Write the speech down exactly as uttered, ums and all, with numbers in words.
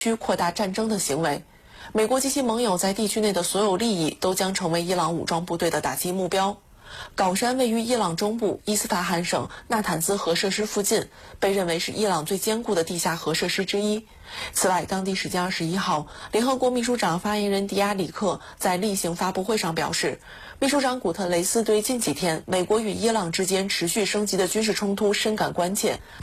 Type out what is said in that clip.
区扩大战争的行为。美国及其盟友在地区内的所有利益都将成为伊朗武装部队的打击目标。镐山位于伊朗中部伊斯法罕省纳坦兹核设施附近，被认为是伊朗最坚固的地下核设施之一。此外，当地时间二十一号，联合国秘书长发言人迪亚里克在例行发布会上表示，秘书长古特雷斯对近几天美国与伊朗之间持续升级的军事冲突深感关切。